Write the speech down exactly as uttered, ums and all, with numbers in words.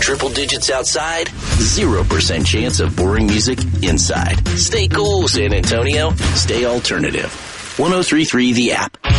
triple digits outside, zero percent chance of boring music inside. Stay cool, San Antonio. Stay alternative. ten thirty-three The App.